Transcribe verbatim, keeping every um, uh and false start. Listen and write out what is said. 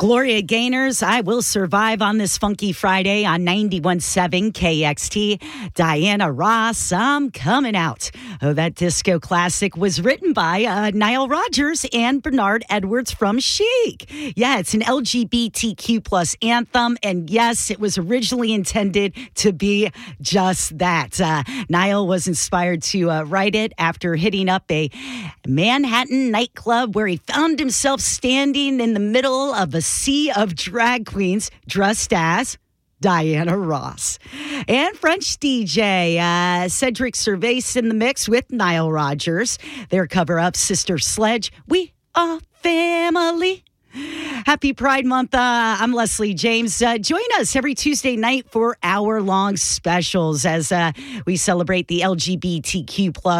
Gloria Gaynor's I Will Survive on this funky Friday on ninety-one point seven K X T. Diana Ross, I'm coming out. Oh, that disco classic was written by uh, Nile Rodgers and Bernard Edwards from Chic. Yeah, it's an L G B T Q plus anthem. And yes, it was originally intended to be just that. Uh, Nile was inspired to uh, write it after hitting up a Manhattan nightclub where he found himself standing in the middle of a sea of drag queens dressed as Diana Ross. And French D J uh, Cedric Cervais in the mix with Nile Rodgers. Their cover-up, Sister Sledge, We Are Family. Happy Pride Month. Uh, I'm Leslie James. Uh, join us every Tuesday night for hour-long specials as uh, we celebrate the L G B T Q plus